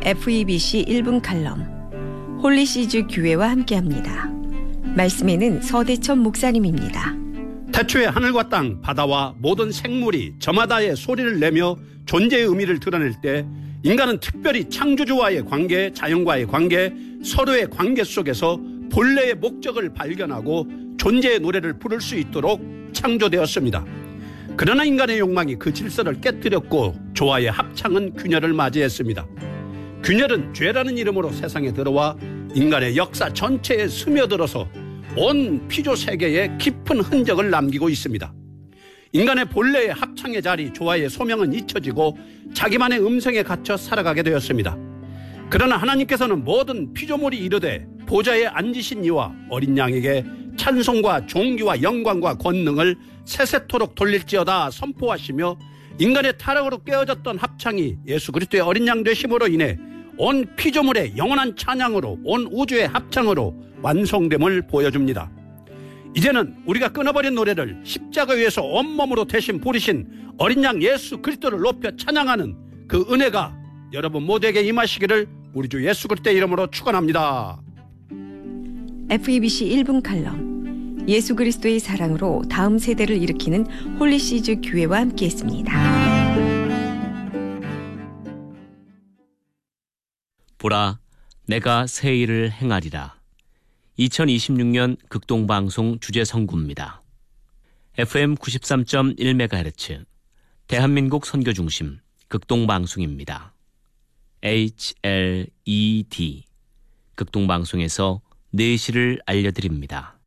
FEBC 1분 칼럼 홀리시즈 교회와 함께합니다. 말씀에는 서대천 목사님입니다. 태초에 하늘과 땅, 바다와 모든 생물이 저마다의 소리를 내며 존재의 의미를 드러낼 때 인간은 특별히 창조주와의 관계, 자연과의 관계, 서로의 관계 속에서 본래의 목적을 발견하고 존재의 노래를 부를 수 있도록 창조되었습니다. 그러나 인간의 욕망이 그 질서를 깨뜨렸고 조화의 합창은 균열을 맞이했습니다. 균열은 죄라는 이름으로 세상에 들어와 인간의 역사 전체에 스며들어서 온 피조 세계에 깊은 흔적을 남기고 있습니다. 인간의 본래의 합창의 자리, 조화의 소명은 잊혀지고 자기만의 음성에 갇혀 살아가게 되었습니다. 그러나 하나님께서는 모든 피조물이 이르되 보좌에 앉으신 이와 어린 양에게 찬송과 존귀와 영광과 권능을 세세토록 돌릴지어다 선포하시며 인간의 타락으로 깨어졌던 합창이 예수 그리스도의 어린 양 되심으로 인해 온 피조물의 영원한 찬양으로, 온 우주의 합창으로 완성됨을 보여줍니다. 이제는 우리가 끊어버린 노래를 십자가 위에서 온몸으로 대신 부리신 어린 양 예수 그리스도를 높여 찬양하는 그 은혜가 여러분 모두에게 임하시기를 우리 주 예수 그리스도의 이름으로 축원합니다. FEBC 1분 칼럼 예수 그리스도의 사랑으로 다음 세대를 일으키는 홀리시즈 교회와 함께했습니다. 보라, 내가 새 일을 행하리라. 2026년 극동방송 주제선구입니다. FM 93.1MHz 대한민국 선교중심 극동방송입니다. HLED 극동방송에서 내시를 알려드립니다.